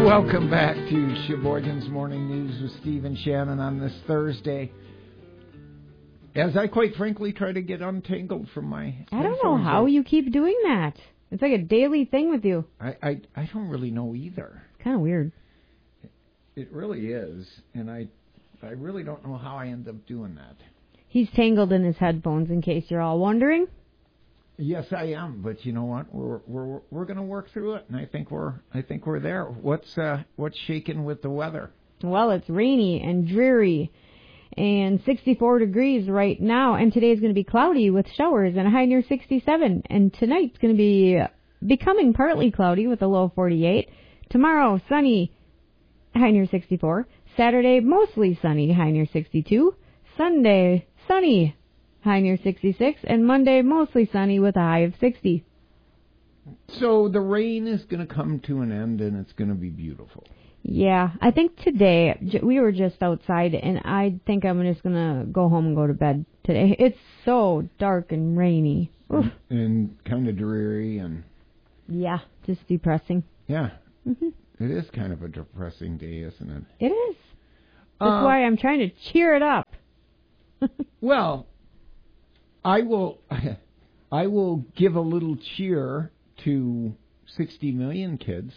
Welcome back to Sheboygan's Morning News with Steve and Shannon on this Thursday. As I quite frankly try to get untangled from my... I don't know how you keep doing that. It's like a daily thing with you. I don't really know either. It's kind of weird. It really is, and I really don't know how I end up doing that. He's tangled in his headphones, in case you're all wondering. Yes, I am, but you know what? We're going to work through it, and I think we're there. What's shaking with the weather? Well, it's rainy and dreary, and 64 degrees right now, and today is going to be cloudy with showers and a high near 67, and tonight's going to be becoming partly cloudy with a low of 48. Tomorrow, sunny, high near 64. Saturday, mostly sunny, high near 62. Sunday, sunny, high near 66, and Monday mostly sunny with a high of 60. So the rain is going to come to an end, and it's going to be beautiful. Yeah, I think today, we were just outside, and I think I'm just going to go home and go to bed today. It's so dark and rainy. Oof. And kind of dreary. And yeah, just depressing. Yeah, It is kind of a depressing day, isn't it? It is. That's why I'm trying to cheer it up. Well, I will give a little cheer to 60 million kids.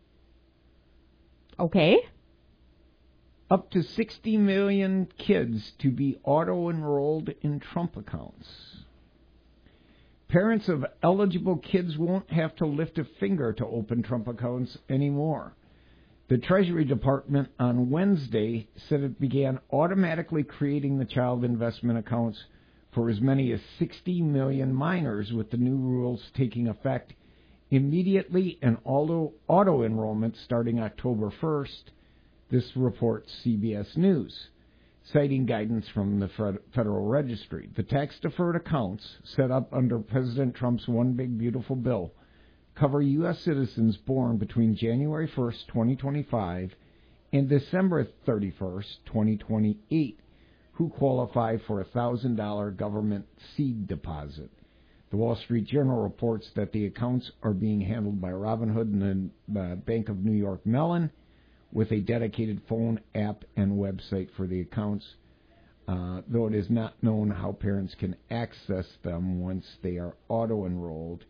Okay. Up to 60 million kids to be auto-enrolled in Trump accounts. Parents of eligible kids won't have to lift a finger to open Trump accounts anymore. The Treasury Department on Wednesday said it began automatically creating the child investment accounts for as many as 60 million minors, with the new rules taking effect immediately and auto-enrollment starting October 1st. This reports CBS News, citing guidance from the Federal Registry. The tax-deferred accounts set up under President Trump's One Big Beautiful Bill cover U.S. citizens born between January 1st, 2025 and December 31st, 2028, who qualify for a $1,000 government seed deposit. The Wall Street Journal reports that the accounts are being handled by Robinhood and the Bank of New York Mellon, with a dedicated phone, app, and website for the accounts, though it is not known how parents can access them once they are auto-enrolled.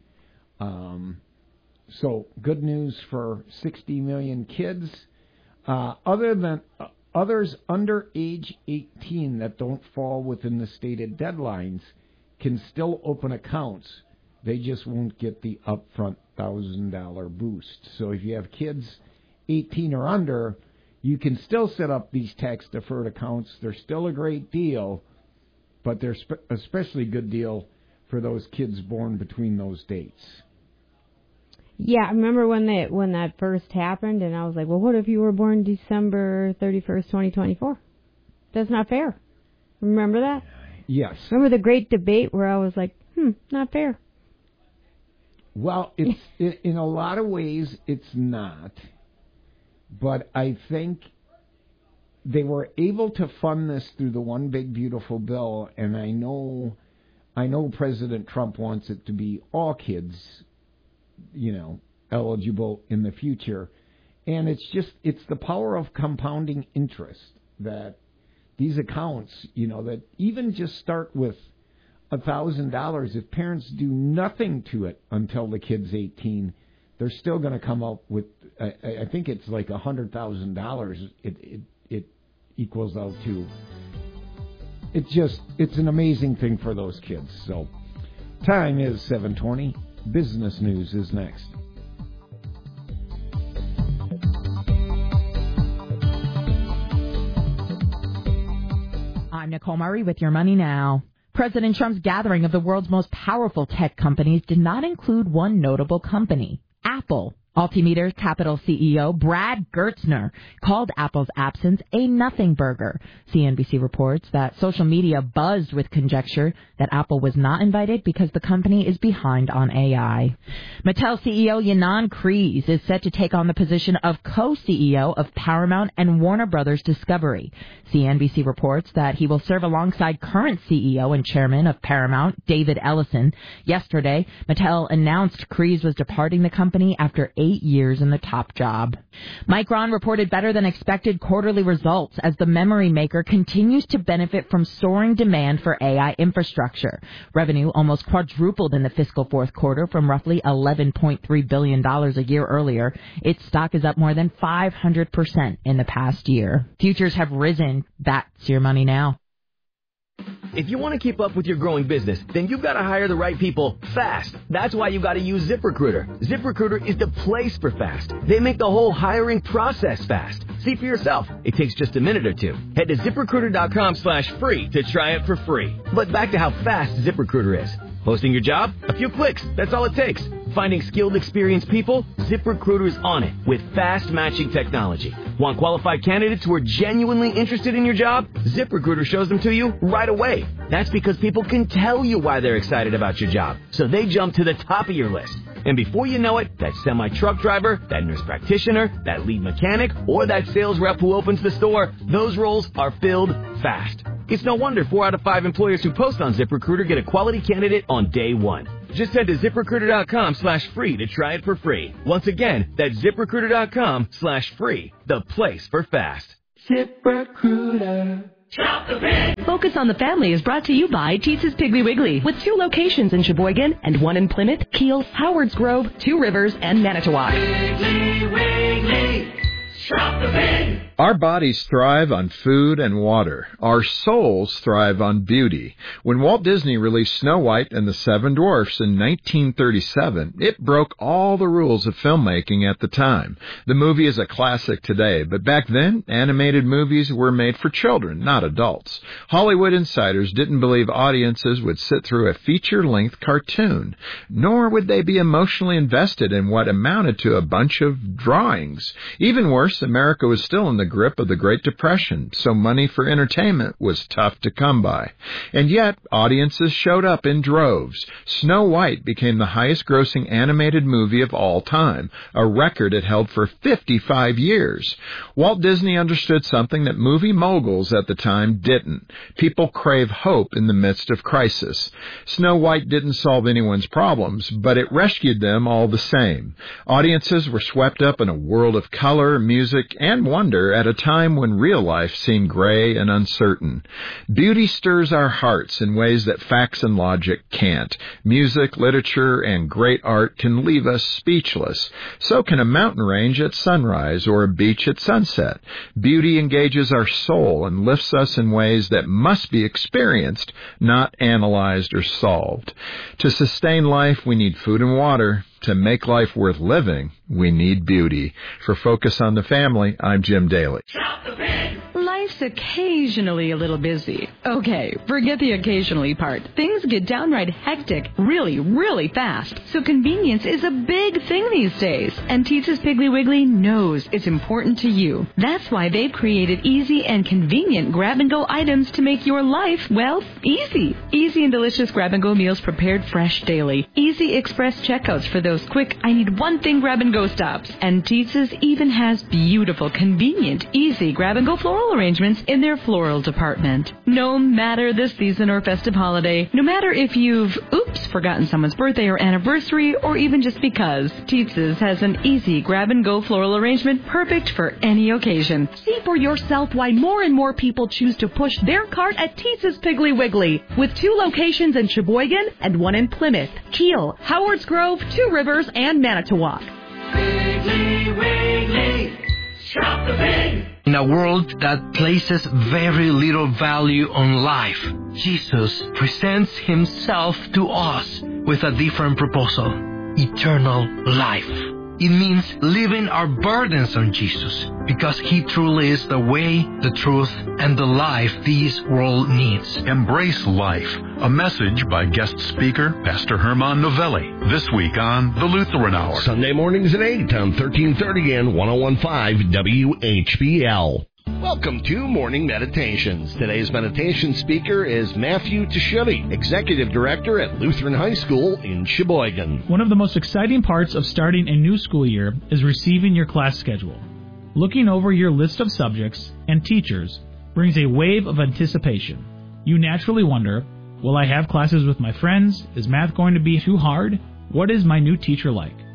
So good news for 60 million kids. Others under age 18 that don't fall within the stated deadlines can still open accounts. They just won't get the upfront $1,000 boost. So if you have kids 18 or under, you can still set up these tax-deferred accounts. They're still a great deal, but they're especially a good deal for those kids born between those dates. Yeah, I remember when that first happened, and I was like, well, what if you were born December 31st, 2024? That's not fair. Remember that? Yes. Remember the great debate where I was like, not fair. Well, it's in a lot of ways it's not, but I think they were able to fund this through the One Big Beautiful Bill, and I know President Trump wants it to be all kids, eligible in the future. And it's the power of compounding interest that these accounts, that even just start with $1,000, if parents do nothing to it until the kid's 18, they're still going to come up with, I think it's like $100,000 it equals out to. It's an amazing thing for those kids. So time is 7:20. Business news is next. I'm Nicole Murray with Your Money Now. President Trump's gathering of the world's most powerful tech companies did not include one notable company, Apple. Altimeter Capital CEO Brad Gerstner called Apple's absence a nothing burger. CNBC reports that social media buzzed with conjecture that Apple was not invited because the company is behind on AI. Mattel CEO Ynon Kreiz is set to take on the position of co-CEO of Paramount and Warner Brothers Discovery. CNBC reports that he will serve alongside current CEO and chairman of Paramount, David Ellison. Yesterday, Mattel announced Kreiz was departing the company after 8 years in the top job. Micron reported better than expected quarterly results as the memory maker continues to benefit from soaring demand for AI infrastructure. Revenue almost quadrupled in the fiscal fourth quarter from roughly $11.3 billion a year earlier. Its stock is up more than 500% in the past year. Futures have risen. That's your money now. If you want to keep up with your growing business, then you've got to hire the right people fast. That's why you've got to use ZipRecruiter. ZipRecruiter is the place for fast. They make the whole hiring process fast. See for yourself. It takes just a minute or two. Head to ZipRecruiter.com/free to try it for free. But back to how fast ZipRecruiter is. Posting your job? A few clicks. That's all it takes. Finding skilled, experienced people? ZipRecruiter's on it with fast matching technology. Want qualified candidates who are genuinely interested in your job? ZipRecruiter shows them to you right away. That's because people can tell you why they're excited about your job, so they jump to the top of your list. And before you know it, that semi-truck driver, that nurse practitioner, that lead mechanic, or that sales rep who opens the store, those roles are filled fast. It's no wonder 4 out of 5 employers who post on ZipRecruiter get a quality candidate on day one. Just head to ZipRecruiter.com/free to try it for free. Once again, that's ZipRecruiter.com/free, the place for fast. ZipRecruiter. Shop the Pig! Focus on the Family is brought to you by Teetz's Piggly Wiggly, with 2 locations in Sheboygan and 1 in Plymouth, Kiel, Howards Grove, 2 Rivers, and Manitowoc. Piggly Wiggly! Shop the Pig! Our bodies thrive on food and water. Our souls thrive on beauty. When Walt Disney released Snow White and the Seven Dwarfs in 1937, it broke all the rules of filmmaking at the time. The movie is a classic today, but back then, animated movies were made for children, not adults. Hollywood insiders didn't believe audiences would sit through a feature-length cartoon, nor would they be emotionally invested in what amounted to a bunch of drawings. Even worse, America was still in the grip of the Great Depression, so money for entertainment was tough to come by. And yet, audiences showed up in droves. Snow White became the highest-grossing animated movie of all time, a record it held for 55 years. Walt Disney understood something that movie moguls at the time didn't. People crave hope in the midst of crisis. Snow White didn't solve anyone's problems, but it rescued them all the same. Audiences were swept up in a world of color, music, and wonder at a time when real life seemed gray and uncertain. Beauty stirs our hearts in ways that facts and logic can't. Music, literature, and great art can leave us speechless. So can a mountain range at sunrise or a beach at sunset. Beauty engages our soul and lifts us in ways that must be experienced, not analyzed or solved. To sustain life, we need food and water. To make life worth living, we need beauty. For Focus on the Family, I'm Jim Daly. Shop the Pig! Life's occasionally a little busy. Okay, forget the occasionally part. Things get downright hectic really, really fast. So convenience is a big thing these days. And Teetz's Piggly Wiggly knows it's important to you. That's why they've created easy and convenient grab-and-go items to make your life, well, easy. Easy and delicious grab-and-go meals prepared fresh daily. Easy express checkouts for those quick, I need one thing grab-and-go stops. And Teetz's even has beautiful, convenient, easy grab-and-go floral arrangements in their floral department. No matter the season or festive holiday, no matter if you've, forgotten someone's birthday or anniversary, or even just because, Teetz's has an easy grab-and-go floral arrangement perfect for any occasion. See for yourself why more and more people choose to push their cart at Teetz's Piggly Wiggly, with 2 locations in Sheboygan and 1 in Plymouth, Kiel, Howards Grove, 2 Rivers, and Manitowoc. Piggly Wiggly, shop the pig! In a world that places very little value on life, Jesus presents himself to us with a different proposal: eternal life. It means leaving our burdens on Jesus, because he truly is the way, the truth, and the life this world needs. Embrace life. A message by guest speaker, Pastor Herman Novelli. This week on The Lutheran Hour. Sunday mornings at 8 on 1330 and 101.5 WHBL. Welcome to Morning Meditations. Today's meditation speaker is Matthew Tashilli, Executive Director at Lutheran High School in Sheboygan. One of the most exciting parts of starting a new school year is receiving your class schedule. Looking over your list of subjects and teachers brings a wave of anticipation. You naturally wonder, will I have classes with my friends? Is math going to be too hard? What is my new teacher like?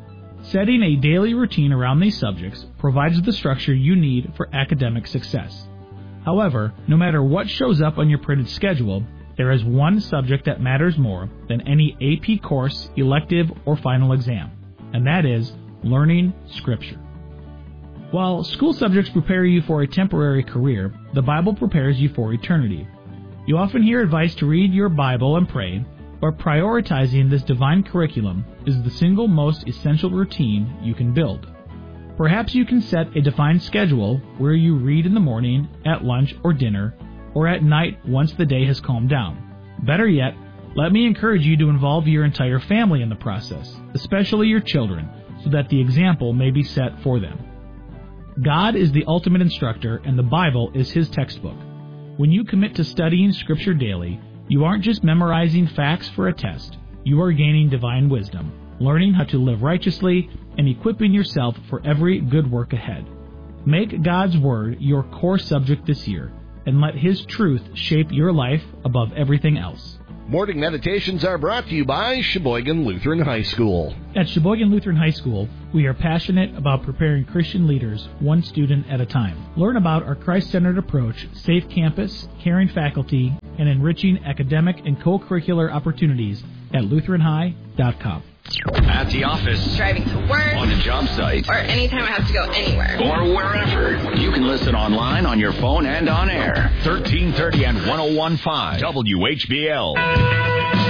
Setting a daily routine around these subjects provides the structure you need for academic success. However, no matter what shows up on your printed schedule, there is one subject that matters more than any AP course, elective, or final exam, and that is learning Scripture. While school subjects prepare you for a temporary career, the Bible prepares you for eternity. You often hear advice to read your Bible and pray, but prioritizing this divine curriculum is the single most essential routine you can build. Perhaps you can set a defined schedule where you read in the morning, at lunch or dinner, or at night once the day has calmed down. Better yet, let me encourage you to involve your entire family in the process, especially your children, so that the example may be set for them. God is the ultimate instructor, and the Bible is His textbook. When you commit to studying Scripture daily, you aren't just memorizing facts for a test. You are gaining divine wisdom, learning how to live righteously, and equipping yourself for every good work ahead. Make God's Word your core subject this year, and let His truth shape your life above everything else. Morning Meditations are brought to you by Sheboygan Lutheran High School. At Sheboygan Lutheran High School, we are passionate about preparing Christian leaders one student at a time. Learn about our Christ-centered approach, safe campus, caring faculty, and enriching academic and co-curricular opportunities at lutheranhigh.com. At the office, driving to work, on a job site, or anytime I have to go anywhere, or wherever. You can listen online, on your phone, and on air. 1330 and 101.5 WHBL.